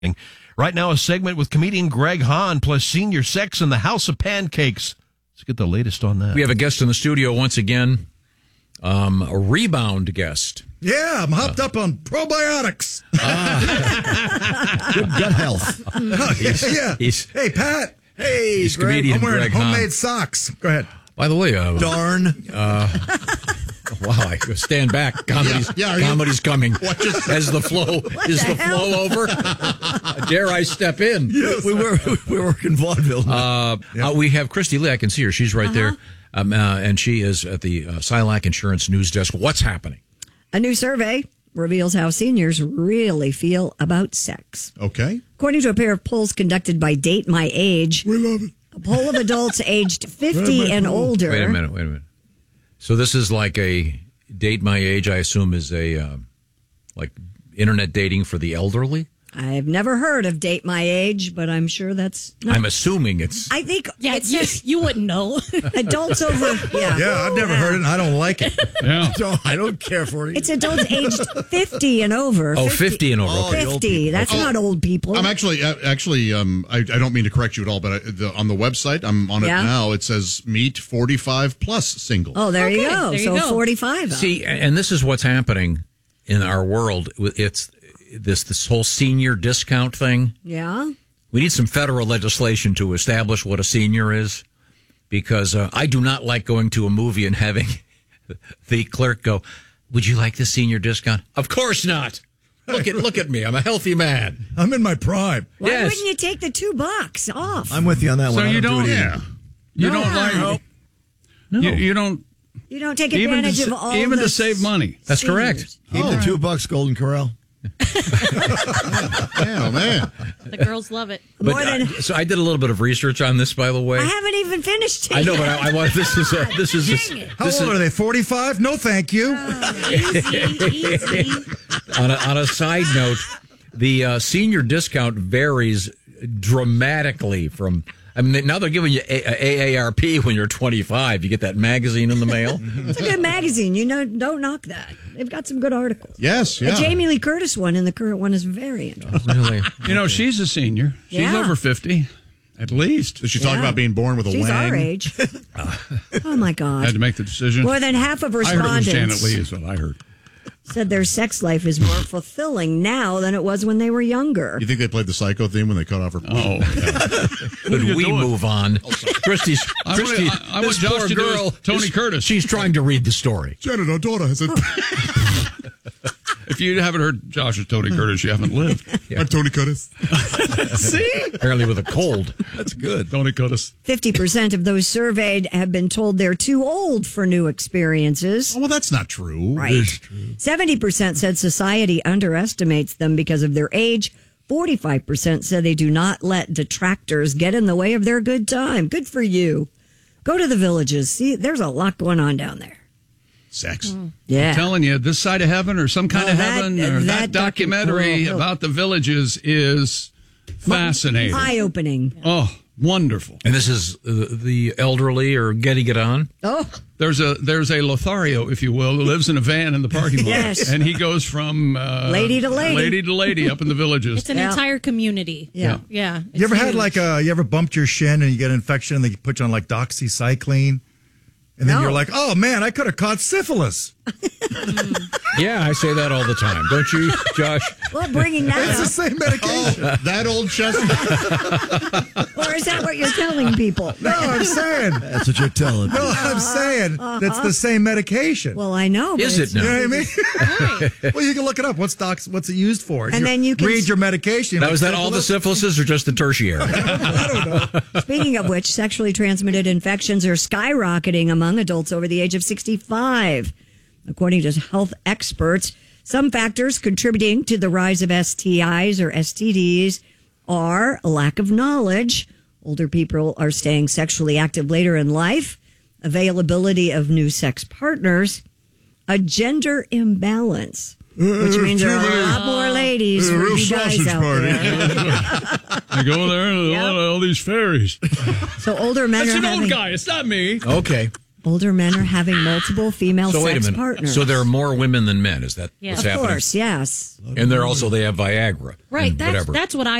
Right now, a segment with comedian Greg Hahn plus senior sex in the House of Pancakes. Let's get the latest on that. We have a guest in the studio once again, a rebound guest. Yeah, I'm hopped up on probiotics. Good gut health. Hey, Pat. Hey, he's Greg. comedian I'm wearing Greg homemade Hahn. Socks. Go ahead. By the way, Darn. wow, I stand back. Comedy's coming. As the flow flow over? Dare I step in? Yes. We were in vaudeville. We have Christy Lee. I can see her. She's right there. And she is at the Silac Insurance News Desk. What's happening? A new survey reveals how seniors really feel about sex. Okay. According to a pair of polls conducted by Date My Age, We love it. a poll of adults aged 50 and older. Wait a minute. So this is like a Date My Age, I assume, is a like internet dating for the elderly? I've never heard of Date My Age, but I'm sure that's not. I'm assuming it's... I think Yeah, it says you wouldn't know. adults over. Yeah, I've never heard it, and I don't like it. Yeah. I don't care for it. It's adults aged 50 and over. Oh, 50 and over. Oh, Okay. 50. That's not old people. I'm actually, I don't mean to correct you at all, but on the website, I'm on it now. It says meet 45 plus single. Oh, there you Okay, go. there you So go. 45. See, and this is what's happening in our world. It's this whole senior discount thing. Yeah. We need some federal legislation to establish what a senior is, because I do not like going to a movie and having the clerk go, "Would you like the senior discount?" Of course not. Look at me. I'm a healthy man. I'm in my prime. Why Yes. wouldn't you take the $2 off? I'm with you on that one. So I you don't don't, do it either. you don't like, you don't, You don't take even advantage to, of all even the to save money. That's seniors. correct. Keep the $2, Golden Corral. Oh, man. The girls love it. But, More than so I did a little bit of research on this, by the way. I haven't even finished it. I know, but I want this is How old are they? 45? No, thank you. Easy. on a side note, the senior discount varies dramatically from. I mean, now they're giving you AARP when you're 25. You get that magazine in the mail. It's a good magazine. You know, don't knock that. They've got some good articles. Yes, yeah. The Jamie Lee Curtis one and the current one is very interesting. Really? You know, she's a senior. She's Yeah. over 50, at least. Did she talk about being born with a She's wang? our age. Oh, my Had God. to make the decision. More than half of I heard it was Janet respondents Lee is what I heard. said their sex life is more fulfilling now than it was when they were younger. You think they played the Psycho theme when they cut off her? Oh, yeah. Could we move on? Christy, I want this Josh poor to do girl, Tony Curtis. She's trying to read the story. Janet, our daughter has a... If you haven't heard Josh's Tony Curtis, you haven't lived. I'm Tony Curtis. See? Apparently with a cold. That's good. Tony Curtis. 50% of those surveyed have been told they're too old for new experiences. Oh, well, that's not true. Right. 70% said society underestimates them because of their age. 45% said they do not let detractors get in the way of their good time. Good for you. Go to the villages. See, there's a lot going on down there. Sex. Yeah. Telling you, This Side of Heaven or some kind of that- heaven or that documentary about the villages is fascinating. Eye-opening. Oh, wonderful. And this is the elderly or getting it on? Oh, There's a Lothario, if you will, who lives in a van in the parking lot. Yes. And he goes from Lady to lady. lady to lady up in the villages. It's an Yeah. entire community. yeah. Yeah. You ever had huge. you ever bumped your shin and you get an infection and they put you on like doxycycline? And then No. you're like, oh man, I could have caught syphilis. Yeah, I say that all the time. Don't you, Josh? Well, bringing that It's the up. same medication. That old chestnut. Or is that what you're telling people? No, I'm saying. That's what you're telling me. No, I'm saying that's the same medication. Well, I know. But Is it it's- now? You know what I mean? Well, you can look it up. What's it used for? And then you can read your medication. Now, like is that all the syphilises or just the tertiary? Speaking of which, sexually transmitted infections are skyrocketing among adults over the age of 65. According to health experts, some factors contributing to the rise of STIs or STDs are a lack of knowledge. Older people are staying sexually active later in life, availability of new sex partners, a gender imbalance, which means there are a lot more ladies for real you guys sausage out party. there. I go there and all these fairies. So older men That's are an having... old guy. It's not me. Okay. Older men are having multiple female So wait a sex minute. partners. So there are more women than men. Is that Yeah. what's of happening? course, yes. And they have Viagra. Right. and That's whatever. that's what I